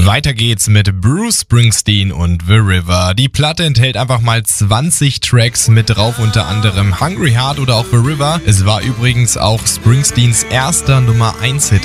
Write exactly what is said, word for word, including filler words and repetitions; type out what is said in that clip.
Weiter geht's mit Bruce Springsteen und The River. Die Platte enthält einfach mal zwanzig Tracks mit drauf, unter anderem Hungry Heart oder auch The River. Es war übrigens auch Springsteens erster Nummer eins Hit